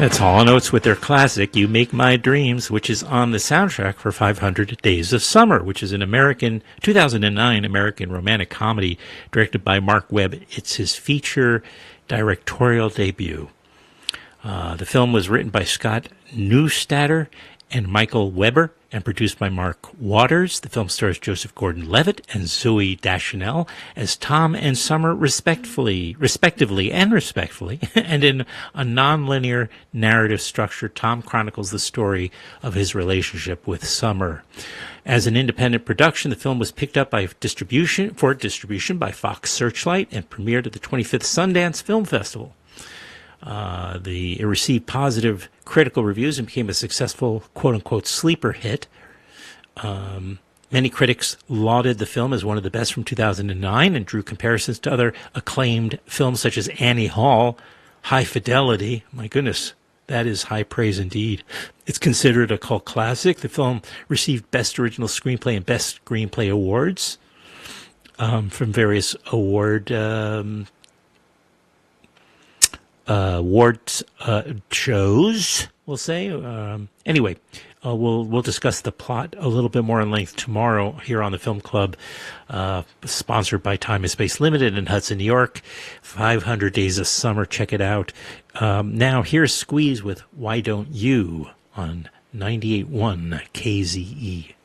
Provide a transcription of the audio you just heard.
That's Hall & Oates with their classic, You Make My Dreams, which is on the soundtrack for 500 Days of Summer, which is an 2009 American romantic comedy directed by Mark Webb. It's his feature directorial debut. The film was written by Scott Neustadter and Michael Weber and produced by Mark Waters. The film stars Joseph Gordon-Levitt and Zooey Deschanel as Tom and Summer respectively, and in a non-linear narrative structure, Tom chronicles the story of his relationship with Summer. As an independent production, the film was picked up by distribution by Fox Searchlight and premiered at the 25th Sundance Film Festival. It received positive critical reviews and became a successful quote-unquote sleeper hit. Many critics lauded the film as one of the best from 2009 and drew comparisons to other acclaimed films such as Annie Hall, High Fidelity. My goodness, that is high praise indeed. It's considered a cult classic. The film received Best Original Screenplay and Best Screenplay awards from various award shows, we'll say. Anyway, we'll discuss the plot a little bit more in length tomorrow here on the Film Club, sponsored by Time and Space Limited in Hudson, New York. 500 Days of Summer. Check it out. Now here's Squeeze with Why Don't You on 98.1 KZE.